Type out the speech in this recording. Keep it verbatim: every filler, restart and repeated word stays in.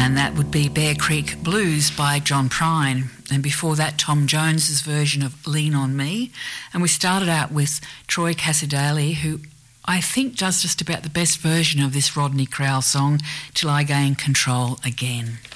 and that would be Bear Creek Blues by John Prine. And before that, Tom Jones's version of Lean on Me. And we started out with Troy Cassar-Daley, who I think does just about the best version of this Rodney Crowell song, Till I Gain Control Again.